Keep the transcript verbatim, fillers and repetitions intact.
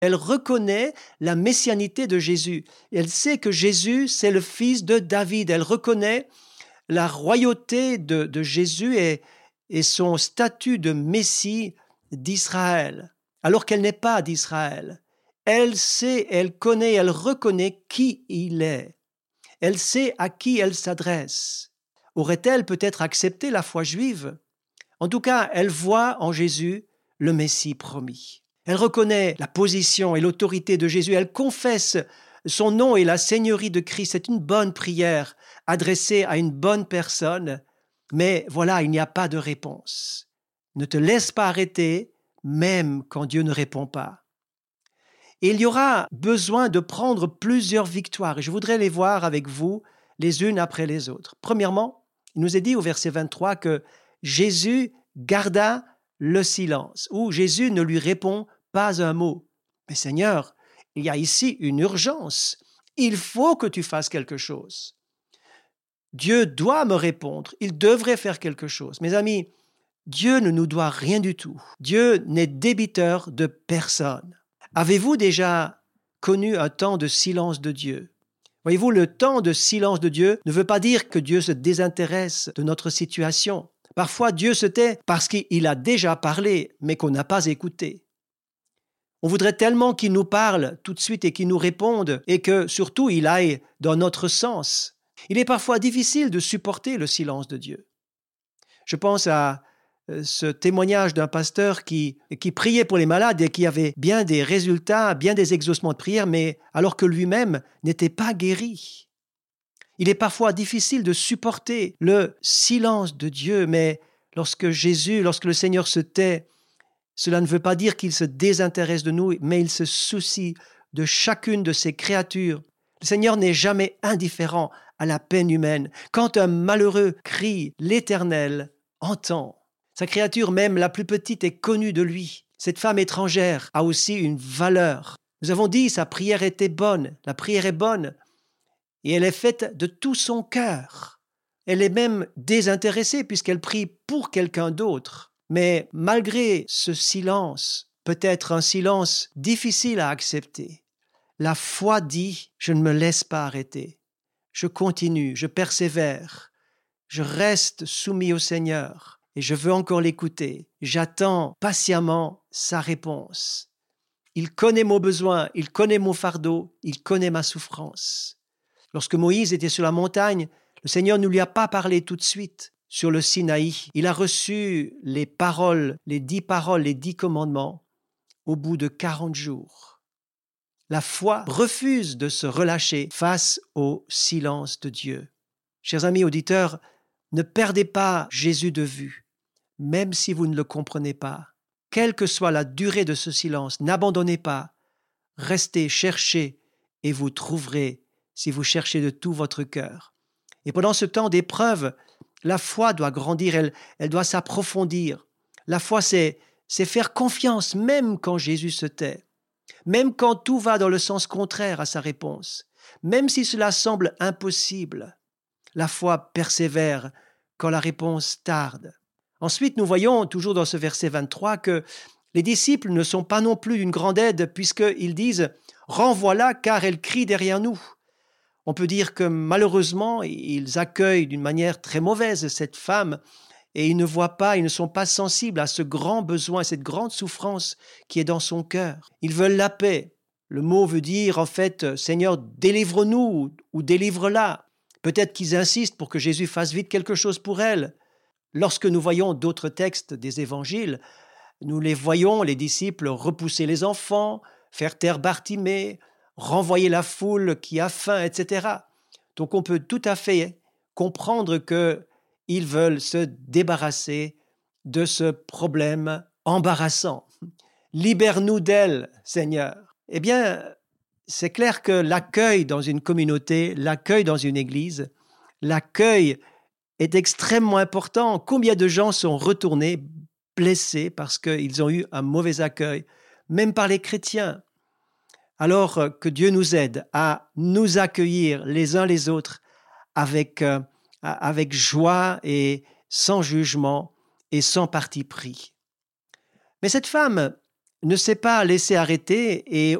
Elle reconnaît la messianité de Jésus. Elle sait que Jésus, c'est le fils de David. Elle reconnaît la royauté de, de Jésus et, et son statut de Messie d'Israël, alors qu'elle n'est pas d'Israël. Elle sait, elle connaît, elle reconnaît qui il est. Elle sait à qui elle s'adresse. Aurait-elle peut-être accepté la foi juive? En tout cas, elle voit en Jésus le Messie promis. Elle reconnaît la position et l'autorité de Jésus. Elle confesse son nom et la seigneurie de Christ. C'est une bonne prière adressée à une bonne personne, mais voilà, il n'y a pas de réponse. Ne te laisse pas arrêter, même quand Dieu ne répond pas. Et il y aura besoin de prendre plusieurs victoires, et je voudrais les voir avec vous les unes après les autres. Premièrement, il nous est dit au verset vingt-trois que Jésus garda le silence, ou Jésus ne lui répond pas un mot. Mais Seigneur, il y a ici une urgence. Il faut que tu fasses quelque chose. Dieu doit me répondre. Il devrait faire quelque chose. Mes amis, Dieu ne nous doit rien du tout. Dieu n'est débiteur de personne. Avez-vous déjà connu un temps de silence de Dieu? Voyez-vous, le temps de silence de Dieu ne veut pas dire que Dieu se désintéresse de notre situation. Parfois, Dieu se tait parce qu'il a déjà parlé, mais qu'on n'a pas écouté. On voudrait tellement qu'il nous parle tout de suite et qu'il nous réponde, et que surtout il aille dans notre sens. Il est parfois difficile de supporter le silence de Dieu. Je pense à ce témoignage d'un pasteur qui, qui priait pour les malades et qui avait bien des résultats, bien des exaucements de prière, mais alors que lui-même n'était pas guéri. Il est parfois difficile de supporter le silence de Dieu, mais lorsque Jésus, lorsque le Seigneur se tait, cela ne veut pas dire qu'il se désintéresse de nous, mais il se soucie de chacune de ses créatures. Le Seigneur n'est jamais indifférent à la peine humaine. Quand un malheureux crie, l'Éternel entend. Sa créature, même la plus petite, est connue de lui. Cette femme étrangère a aussi une valeur. Nous avons dit, sa prière était bonne. La prière est bonne et elle est faite de tout son cœur. Elle est même désintéressée puisqu'elle prie pour quelqu'un d'autre. Mais malgré ce silence, peut-être un silence difficile à accepter, la foi dit « Je ne me laisse pas arrêter. Je continue, je persévère. Je reste soumis au Seigneur. » Et je veux encore l'écouter. J'attends patiemment sa réponse. Il connaît mon besoin, il connaît mon fardeau, il connaît ma souffrance. Lorsque Moïse était sur la montagne, le Seigneur ne lui a pas parlé tout de suite sur le Sinaï. Il a reçu les paroles, les dix paroles, les dix commandements au bout de quarante jours. La foi refuse de se relâcher face au silence de Dieu. Chers amis auditeurs, ne perdez pas Jésus de vue, même si vous ne le comprenez pas. Quelle que soit la durée de ce silence, n'abandonnez pas. Restez, cherchez et vous trouverez si vous cherchez de tout votre cœur. Et pendant ce temps d'épreuve, la foi doit grandir, elle, elle doit s'approfondir. La foi, c'est, c'est faire confiance même quand Jésus se tait, même quand tout va dans le sens contraire à sa réponse, même si cela semble impossible. La foi persévère quand la réponse tarde. Ensuite, nous voyons, toujours dans ce verset vingt-trois, que les disciples ne sont pas non plus d'une grande aide puisqu'ils disent « Renvoie-la car elle crie derrière nous ». On peut dire que malheureusement, ils accueillent d'une manière très mauvaise cette femme et ils ne voient pas, ils ne sont pas sensibles à ce grand besoin, cette grande souffrance qui est dans son cœur. Ils veulent la paix. Le mot veut dire en fait « Seigneur, délivre-nous » ou « délivre-la ». Peut-être qu'ils insistent pour que Jésus fasse vite quelque chose pour elle. Lorsque nous voyons d'autres textes des évangiles, nous les voyons, les disciples, repousser les enfants, faire taire Bartimée, renvoyer la foule qui a faim, et cetera. Donc on peut tout à fait comprendre qu'ils veulent se débarrasser de ce problème embarrassant. Libère-nous d'elle, Seigneur. Eh bien, c'est clair que l'accueil dans une communauté, l'accueil dans une église, l'accueil est extrêmement important. Combien de gens sont retournés blessés parce qu'ils ont eu un mauvais accueil, même par les chrétiens. Alors que Dieu nous aide à nous accueillir les uns les autres avec, euh, avec joie et sans jugement et sans parti pris. Mais cette femme ne s'est pas laissé arrêter et